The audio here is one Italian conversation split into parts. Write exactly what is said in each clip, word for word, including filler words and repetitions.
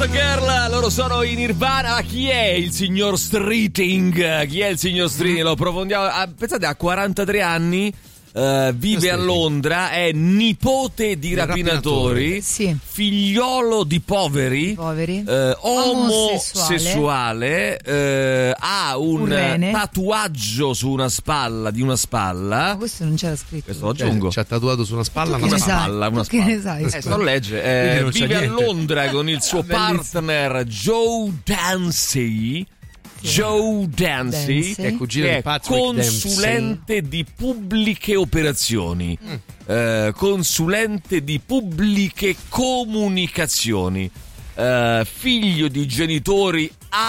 the Girl, loro sono in Nirvana. Ma chi è il signor Streeting? Chi è il signor Streeting? Lo approfondiamo. Ah, pensate, ha quarantatré anni. Uh, vive a Londra, è nipote di rapinatori, sì. Figliolo di poveri, poveri. Uh, omosessuale, uh, ha un, un tatuaggio su una spalla di una spalla. Ma questo non c'era scritto. Questo lo aggiungo. Ci ha tatuato su una spalla, una spalla, una spalla. Che ne sai? Eh, sto a leggere. Eh, vive a Londra con il suo partner Joe Dancy. Joe Dancy, Dancy. È, che è consulente Dempsey. Di pubbliche operazioni, mm. eh, consulente di pubbliche comunicazioni, eh, figlio di genitori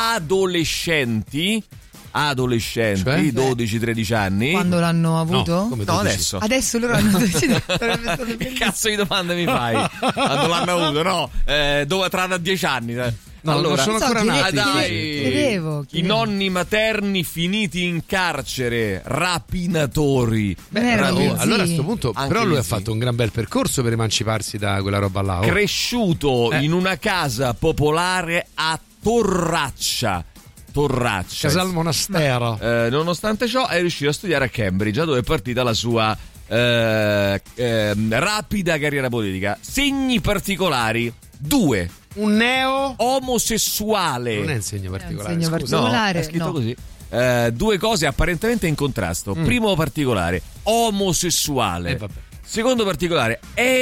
adolescenti, adolescenti, cioè? dodici tredici anni. Quando l'hanno avuto? No, no adesso. Adesso loro hanno deciso. Che cazzo di domande mi fai? Quando l'hanno avuto? No, eh, dove tra dieci anni. No, allora, non sono ancora so, nati. Dai, chiedevo, chiedevo. I nonni materni finiti in carcere, rapinatori. Beh, Beh, oh, allora a questo punto, anche però lui ha sì. fatto un gran bel percorso per emanciparsi da quella roba là. Oh. Cresciuto eh. in una casa popolare a Torraccia. Torraccia. Casal Monastero. Eh, nonostante ciò, è riuscito a studiare a Cambridge, dove è partita la sua eh, eh, rapida carriera politica. Segni particolari: due. Un neo omosessuale. Non è un segno particolare. È un segno particolare. No, è scritto no. così. Eh, due cose apparentemente in contrasto. Mm. Primo particolare, omosessuale. Eh, vabbè. Secondo particolare,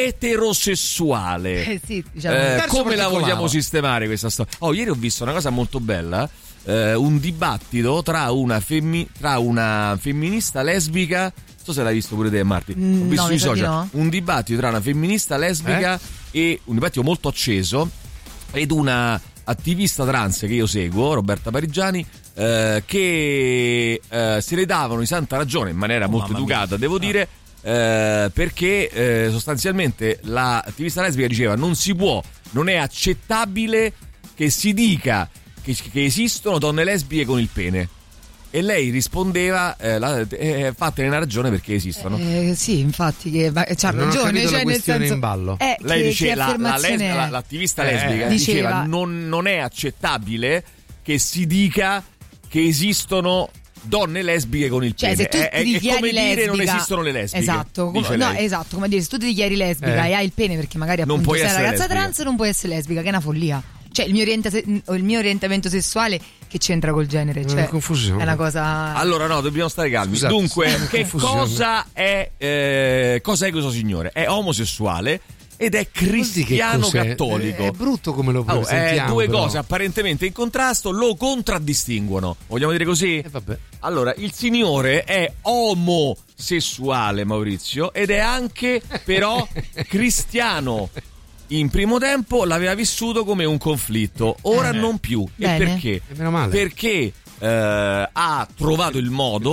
eterosessuale. Eh sì, diciamo. Eh, come la vogliamo sistemare questa storia? Oh, ieri ho visto una cosa molto bella. Eh, un dibattito tra una, femmi- tra una femminista lesbica. Non so se l'hai visto pure te, Marti. Mm, ho visto no, sui social. no. Un dibattito tra una femminista lesbica eh? e un dibattito molto acceso. Ed una attivista trans che io seguo, Roberta Parigiani, eh, che eh, se ne davano di santa ragione in maniera oh, molto educata, mia. devo ah. dire, eh, perché eh, sostanzialmente l'attivista lesbica diceva: non si può, non è accettabile che si dica che, che esistono donne lesbiche con il pene. E lei rispondeva, eh, la, eh, fatene una ragione perché esistono. Eh, sì, infatti, che c'ha non ragione. Ho cioè, la nel senso, in ballo. Eh, lei che, dice, che la, la lesb- è... la, l'attivista eh, lesbica diceva, diceva non, non è accettabile che si dica che esistono donne lesbiche con il cioè, pene. Se tu è, ti dichiari è come lesbica, dire non esistono le lesbiche. Esatto, come, no, esatto, come dire, se tu ti dichiari lesbica eh. e hai il pene perché magari appunto non sei una ragazza lesbica. trans, non puoi essere lesbica, che è una follia. Cioè il mio, orienta- il mio orientamento sessuale che c'entra col genere, cioè, confusione. È una cosa. Allora no, dobbiamo stare calmi. Scusate, Dunque, che confusione. cosa è eh, cosa è questo signore? È omosessuale ed è cristiano cattolico. È brutto come lo oh, presentiamo. È due però. cose apparentemente in contrasto, lo contraddistinguono. Vogliamo dire così? Eh, vabbè. Allora, il signore è omosessuale, Maurizio, ed è anche però cristiano. In primo tempo l'aveva vissuto come un conflitto, ora eh. non più. Bene. E perché? E meno male. Perché eh, ha trovato il modo